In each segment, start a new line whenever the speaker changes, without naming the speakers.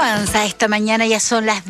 Avanza esta mañana, ya son las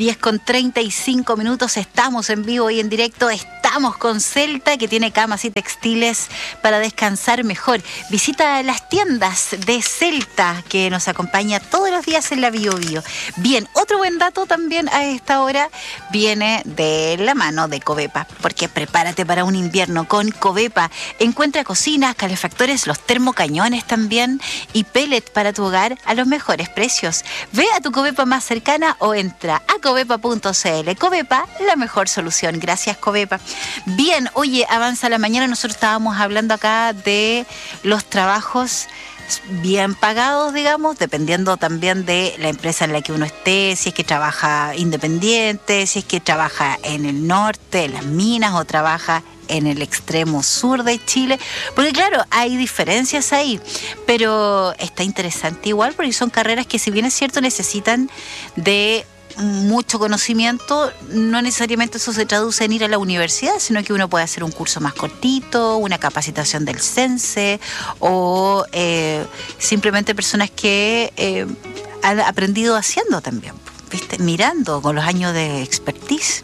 10:35. Estamos en vivo y en directo. Estamos con Celta, que tiene camas y textiles para descansar mejor. Visita las tiendas de Celta, que nos acompaña todos los días en la Bio Bio. Bien, otro buen dato también a esta hora viene de la mano de Covepa, porque prepárate para un invierno con Covepa. Encuentra cocinas, calefactores, los termocañones también y pellet para tu hogar a los mejores precios. Ve a tu Covepa más cercana o entra a covepa.cl. Covepa, la mejor solución. Gracias, Covepa. Bien, oye, avanza la mañana. Nosotros estábamos hablando acá de los trabajos bien pagados, digamos, dependiendo también de la empresa en la que uno esté, si es que trabaja independiente, si es que trabaja en el norte, en las minas, o trabaja en el extremo sur de Chile, porque claro, hay diferencias ahí, pero está interesante igual, porque son carreras que, si bien es cierto, necesitan de mucho conocimiento, no necesariamente eso se traduce en ir a la universidad, sino que uno puede hacer un curso más cortito, una capacitación del CENSE, o simplemente personas que han aprendido haciendo también, ¿viste? Mirando con los años de expertise.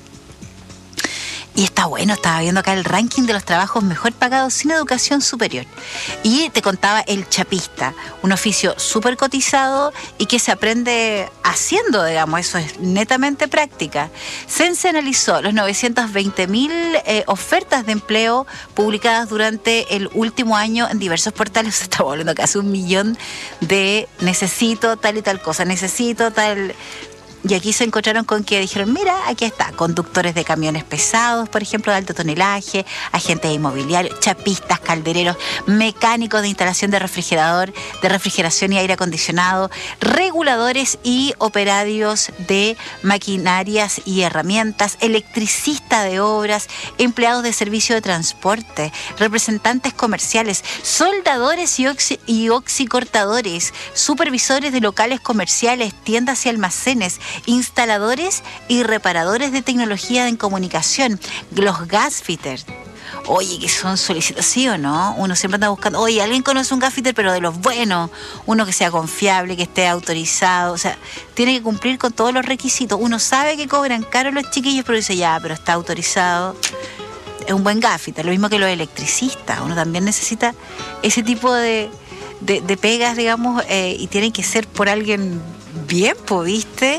Y está bueno, estaba viendo acá el ranking de los trabajos mejor pagados sin educación superior. Y te contaba el chapista, un oficio súper cotizado y que se aprende haciendo, digamos, eso es netamente práctica. CENSE analizó los 920.000 ofertas de empleo publicadas durante el último año en diversos portales. Se está volviendo casi 1 millón de necesito tal y tal cosa, necesito tal. Y aquí se encontraron con que dijeron, mira, aquí está, conductores de camiones pesados, por ejemplo, de alto tonelaje, agentes inmobiliarios, chapistas, caldereros, mecánicos de instalación de refrigeración y aire acondicionado, reguladores y operarios de maquinarias y herramientas, electricista de obras, empleados de servicio de transporte, representantes comerciales, soldadores y oxicortadores, supervisores de locales comerciales, tiendas y almacenes, instaladores y reparadores de tecnología en comunicación, los gasfitters. Oye, que son solicitados, ¿sí o no? Uno siempre anda buscando, oye, alguien conoce un gasfitter, pero de los buenos, uno que sea confiable, que esté autorizado, o sea, tiene que cumplir con todos los requisitos. Uno sabe que cobran caro los chiquillos, pero dice, ya, pero está autorizado. Es un buen gasfitter, lo mismo que los electricistas. Uno también necesita ese tipo de pegas, digamos, y tienen que ser por alguien bien, ¿viste?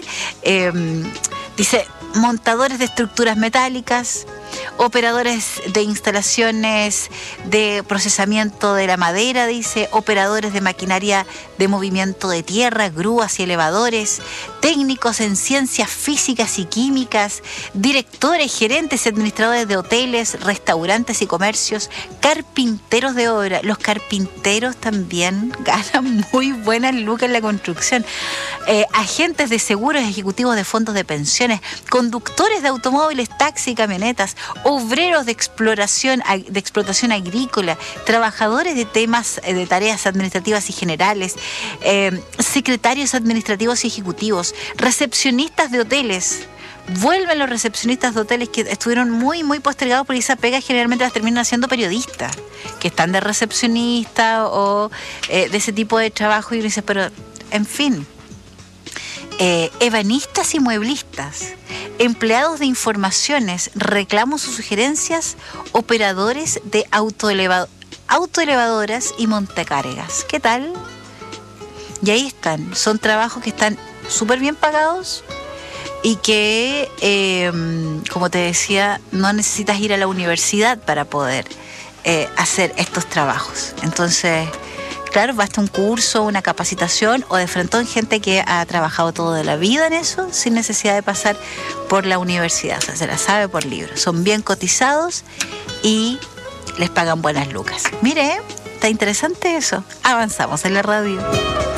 Dice, montadores de estructuras metálicas, operadores de instalaciones de procesamiento de la madera, dice, operadores de maquinaria de movimiento de tierra, grúas y elevadores, técnicos en ciencias físicas y químicas, directores, gerentes y administradores de hoteles, restaurantes y comercios, carpinteros de obra. Los carpinteros también ganan muy buenas lucas en la construcción. Agentes de seguros, ejecutivos de fondos de pensiones, conductores de automóviles, taxi y camionetas, obreros de explotación agrícola, trabajadores de temas de tareas administrativas y generales, secretarios administrativos y ejecutivos, recepcionistas de hoteles. Vuelven los recepcionistas de hoteles, que estuvieron muy, muy postergados por esa pega. Generalmente las terminan haciendo periodistas, que están de recepcionista o de ese tipo de trabajo, y uno dice, pero en fin. Ebanistas y mueblistas, empleados de informaciones, reclamos o sugerencias, operadores de autoelevadoras y montacargas. ¿Qué tal? Y ahí están, son trabajos que están súper bien pagados y que, como te decía, no necesitas ir a la universidad para poder hacer estos trabajos. Entonces, claro, basta un curso, una capacitación, o de frente gente que ha trabajado toda la vida en eso sin necesidad de pasar por la universidad. O sea, se la sabe por libro. Son bien cotizados y les pagan buenas lucas. Mire, está interesante eso. Avanzamos en la radio.